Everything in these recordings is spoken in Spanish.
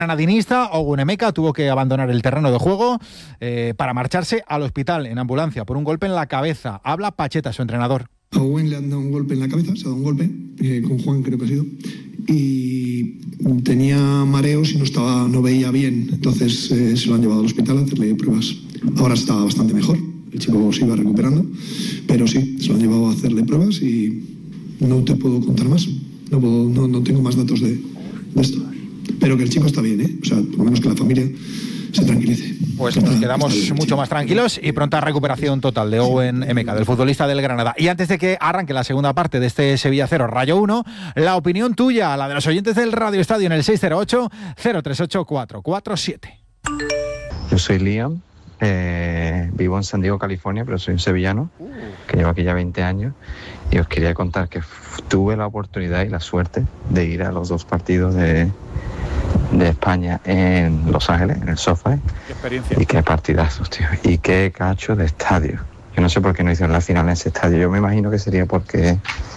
granadinista Ogun Emeka tuvo que abandonar el terreno de juego para marcharse al hospital en ambulancia por un golpe en la cabeza. Habla Pacheta, su entrenador. A Owen le han dado un golpe en la cabeza, se ha dado un golpe, con Juan creo que ha sido, y tenía mareos y no veía bien, entonces se lo han llevado al hospital a hacerle pruebas. Ahora está bastante mejor, el chico se iba recuperando, pero sí, se lo han llevado a hacerle pruebas y no te puedo contar más, no tengo más datos de esto. Pero que el chico está bien, o sea, por lo menos que la familia se tranquilice. Pues nos quedamos mucho más tranquilos y pronta recuperación total de Owen Emeka, del futbolista del Granada. Y antes de que arranque la segunda parte de este Sevilla 0, Rayo 1, la opinión tuya, la de los oyentes del Radio Estadio en el 608-038-447. Yo soy Liam, vivo en San Diego, California, pero soy un sevillano que llevo aquí ya 20 años y os quería contar que tuve la oportunidad y la suerte de ir a los 2 partidos de España en Los Ángeles, en el SoFi. Qué experiencia. Y qué partidazos, tío. Y qué cacho de estadio. Yo no sé por qué no hicieron la final en ese estadio. Yo me imagino que sería porque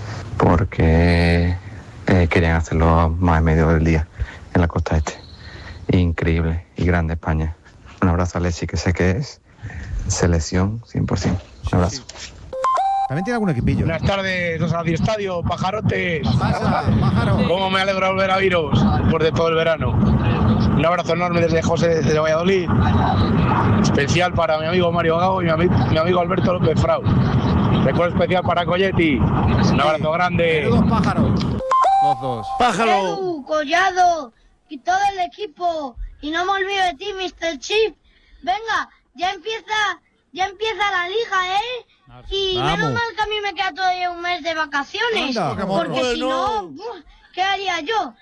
querían hacerlo más en medio del día en la costa este. Increíble y grande España. Un abrazo a Alexi, que sé que es selección 100%. Un abrazo. También tiene algún equipillo. Buenas tardes, los Radio Estadio, pajarotes. Pájaro. Cómo me alegro de volver a viros después de todo el verano. Un abrazo enorme desde José, desde Valladolid. Especial para mi amigo Mario Gago y mi amigo Alberto López Frau. Recuerdo especial para Colletti. Un abrazo grande. Dos pájaros. Los dos. ¡Pájaro! Edu, Collado y todo el equipo. Y no me olvido de ti, Mr. Chip. Venga, ya empieza la liga, ¿eh? Y Vamos. menos mal que a mí me queda todavía un mes de vacaciones. Anda, porque si no, ¿qué haría yo?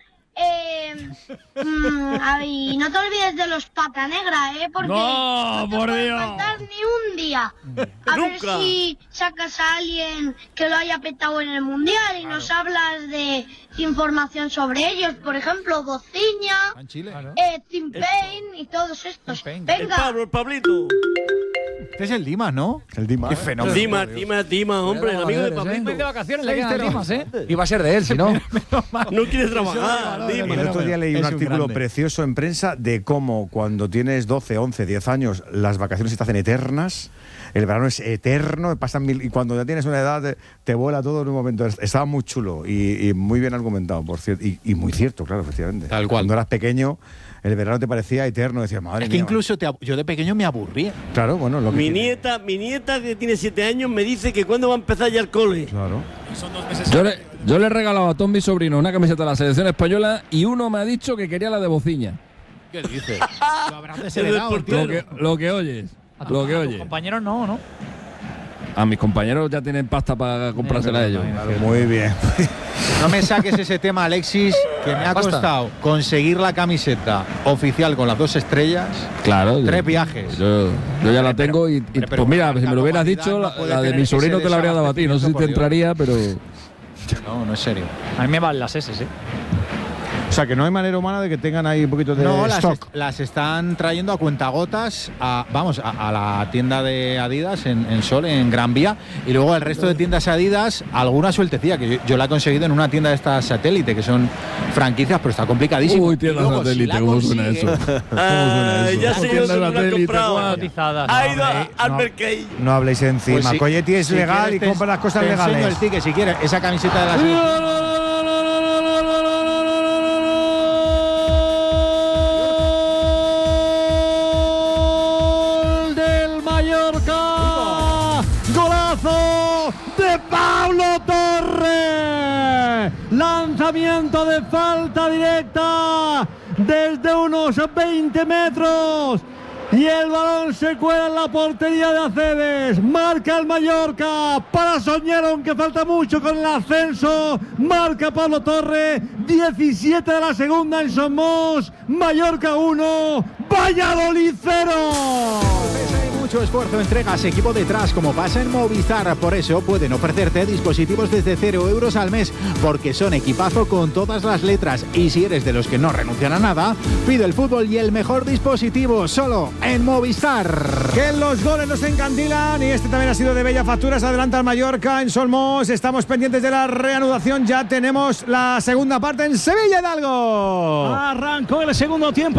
Y no te olvides de los Pata Negra, porque no te puede faltar ni un día. A ver si sacas a alguien que lo haya petado en el Mundial y nos hablas de información sobre ellos, por ejemplo, Dociña, Tim Payne y todos estos. Venga. El Pablito. Este es el Dimas, ¿no? El Dimas. Qué fenómeno. Dimas, hombre, el amigo de Pablito. De vacaciones le quedan Dimas, Iba a ser de él, si no. No quiere trabajar, Dimas. El otro día leí un artículo precioso en prensa de cómo cuando tienes 12, 11, 10 años las vacaciones se te hacen eternas, el verano es eterno, pasan mil, y cuando ya tienes una edad te vuela todo en un momento. Estaba muy chulo y muy bien argumentado, por cierto, y muy cierto, claro, efectivamente. Tal cual. Cuando eras pequeño el verano te parecía eterno, decías, madre Es que mía. incluso yo de pequeño me aburría. Claro, bueno, lo que Mi nieta que tiene 7 años me dice que cuándo va a empezar ya el cole. Claro. Yo le he regalado a todos mis sobrinos una camiseta de la selección española y uno me ha dicho que quería la de Bociña. ¿Qué dices? Lo habrás desheredado, Lo que oyes. Lo que oyes. Compañeros no. A mis compañeros ya tienen pasta para comprársela a ellos. Muy bien. No me saques ese tema, Alexis, que me ha costado conseguir la camiseta oficial con las 2 estrellas. Claro. 3 viajes. Yo ya la tengo y pues mira, si me lo hubieras dicho, la de mi sobrino te la habría dado a ti. No sé si te entraría, pero... No es serio. A mí me van las S, O sea, que no hay manera humana de que tengan ahí un poquito de stock. Las están trayendo a cuentagotas a la tienda de Adidas en Sol, en Gran Vía, y luego el resto de tiendas Adidas, alguna sueltecilla, que yo la he conseguido en una tienda de estas satélite, que son franquicias, pero está complicadísimo. Uy, tienda satélite, ¿cómo suena eso? Ya sé yo dónde lo han comprado. Ha ido al Mercado. No habléis encima. Pues sí, Colletti es legal y compra las cosas legales. Te enseño el ticket si quieres, esa camiseta de la de Pablo Torre, lanzamiento de falta directa desde unos 20 metros y el balón se cuela en la portería de Aceves. Marca el Mallorca para soñar, aunque falta mucho con el ascenso. Marca Pablo Torre, 17 de la segunda en Somos. Mallorca 1, Valladolid 0. Mucho esfuerzo, entregas, equipo detrás, como pasa en Movistar. Por eso pueden ofrecerte dispositivos desde 0 euros al mes, porque son equipazo con todas las letras. Y si eres de los que no renuncian a nada, pide el fútbol y el mejor dispositivo solo en Movistar. Que los goles nos encandilan y este también ha sido de bella factura. Se adelanta el Mallorca en Solmos. Estamos pendientes de la reanudación. Ya tenemos la segunda parte en Sevilla Hidalgo. Arrancó el segundo tiempo.